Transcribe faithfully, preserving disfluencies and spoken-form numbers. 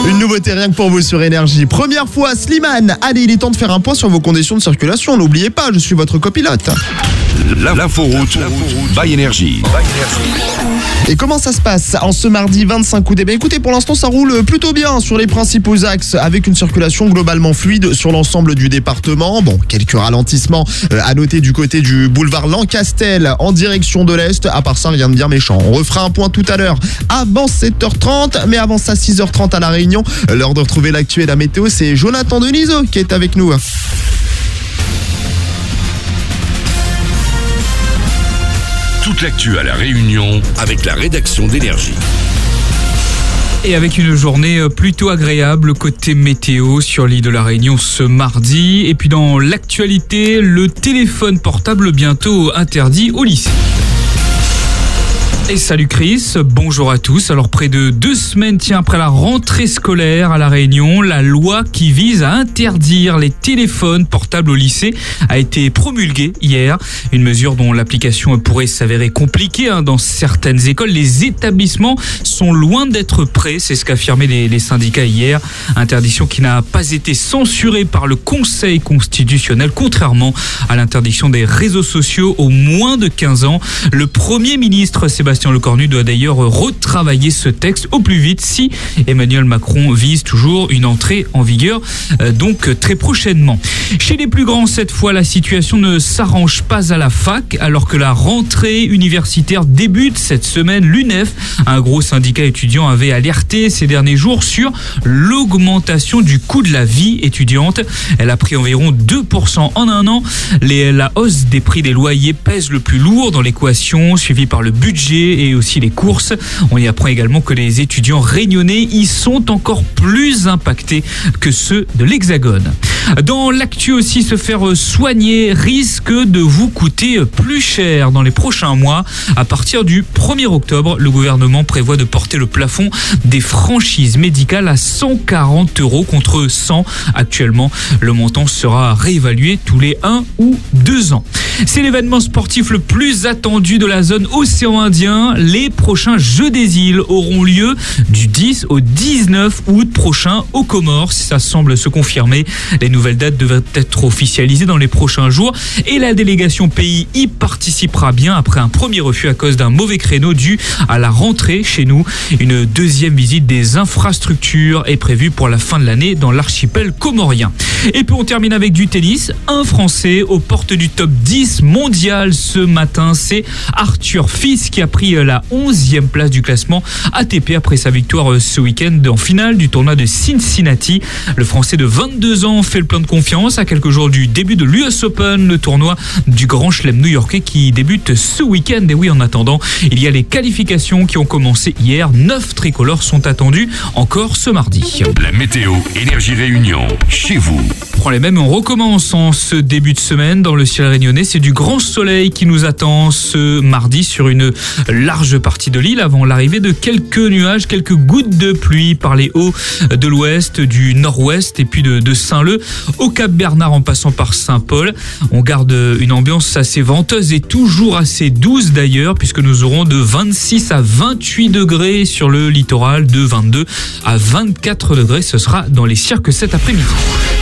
Une nouveauté rien que pour vous sur Énergie. Première fois, Slimane. Allez, il est temps de faire un point sur vos conditions de circulation. N'oubliez pas, je suis votre copilote. L'inforoute by Énergie. Et comment ça se passe en ce mardi vingt-cinq août? Eh bien écoutez, pour l'instant ça roule plutôt bien sur les principaux axes avec une circulation globalement fluide sur l'ensemble du département. Bon, quelques ralentissements à noter du côté du boulevard Lancastel en direction de l'Est. À part ça, rien de bien méchant. On refera un point tout à l'heure avant sept heures trente, mais avant ça six heures trente à La Réunion. L'heure de retrouver l'actu et la météo, c'est Jonathan Denisot qui est avec nous. Toute l'actu à La Réunion avec la rédaction d'Énergie. Et avec une journée plutôt agréable côté météo sur l'île de la Réunion ce mardi. Et puis dans l'actualité, le téléphone portable bientôt interdit au lycée. Et salut Chris, bonjour à tous. Alors près de deux semaines, tiens, après la rentrée scolaire à La Réunion, la loi qui vise à interdire les téléphones portables au lycée a été promulguée hier. Une mesure dont l'application pourrait s'avérer compliquée hein, dans certaines écoles. Les établissements sont loin d'être prêts, c'est ce qu'affirmaient les, les syndicats hier. Interdiction qui n'a pas été censurée par le Conseil constitutionnel, contrairement à l'interdiction des réseaux sociaux aux moins de quinze ans. Le Premier ministre Sébastien Lecornu doit d'ailleurs retravailler ce texte au plus vite si Emmanuel Macron vise toujours une entrée en vigueur euh, donc très prochainement. Chez les plus grands, cette fois, la situation ne s'arrange pas à la fac alors que la rentrée universitaire débute cette semaine. L'U N E F, un gros syndicat étudiant, avait alerté ces derniers jours sur l'augmentation du coût de la vie étudiante. Elle a pris environ deux pour cent en un an. Les, la hausse des prix des loyers pèse le plus lourd dans l'équation, suivi par le budget et aussi les courses. On y apprend également que les étudiants réunionnais y sont encore plus impactés que ceux de l'Hexagone. Dans l'actu aussi, se faire soigner risque de vous coûter plus cher dans les prochains mois. À partir du premier octobre, le gouvernement prévoit de porter le plafond des franchises médicales à cent quarante euros contre cent actuellement. Le montant sera réévalué tous les un ou deux ans. C'est l'événement sportif le plus attendu de la zone océan Indien. Les prochains Jeux des îles auront lieu du dix au dix-neuf août prochain aux Comores. Ça semble se confirmer. Les nouvelles dates devraient être officialisées dans les prochains jours et la délégation pays y participera bien après un premier refus à cause d'un mauvais créneau dû à la rentrée chez nous. Une deuxième visite des infrastructures est prévue pour la fin de l'année dans l'archipel comorien. Et puis on termine avec du tennis. Un Français aux portes du top dix mondial ce matin, c'est Arthur Fils qui a pris la onzième place du classement A T P après sa victoire ce week-end en finale du tournoi de Cincinnati. Le Français de vingt-deux ans fait le plein de confiance à quelques jours du début de l'U S Open, le tournoi du Grand Chelem new-yorkais qui débute ce week-end. Et oui, en attendant, il y a les qualifications qui ont commencé hier. Neuf tricolores sont attendus encore ce mardi. La météo Énergie Réunion, chez vous. On prend les mêmes, on recommence en ce début de semaine dans le ciel réunionnais. C'est du grand soleil qui nous attend ce mardi sur une large partie de l'île avant l'arrivée de quelques nuages, quelques gouttes de pluie par les hauts de l'ouest, du nord-ouest et puis de, de Saint-Leu au Cap-Bernard en passant par Saint-Paul. On garde une ambiance assez venteuse et toujours assez douce d'ailleurs puisque nous aurons de vingt-six à vingt-huit degrés sur le littoral, de vingt-deux à vingt-quatre degrés. Ce sera dans les cirques cet après-midi.